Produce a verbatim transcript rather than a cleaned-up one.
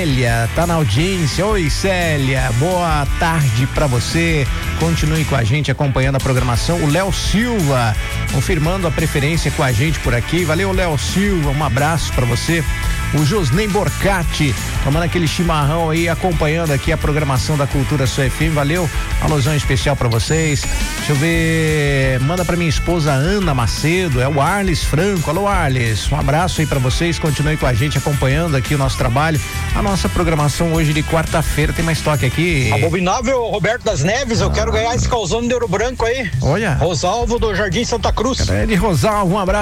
Célia tá na audiência. Oi, Célia, boa tarde pra você. Continue com a gente acompanhando a programação. O Léo Silva confirmando a preferência com a gente por aqui. Valeu, Léo Silva, um abraço pra você. O Josnei Borcati tomando aquele chimarrão aí, acompanhando aqui a programação da Cultura Sul F M. Valeu, alusão especial pra vocês. Deixa eu ver, manda pra minha esposa Ana Macedo, é o Arles Franco. Alô, Arles, um abraço aí pra vocês. Continue com a gente acompanhando aqui o nosso trabalho, a nossa programação hoje de quarta-feira. Tem mais toque aqui. Abominável Roberto das Neves, eu quero ganhar esse calzone de Ouro Branco aí. Olha, Rosalvo do Jardim Santa Cruz. É de Rosalvo, um abraço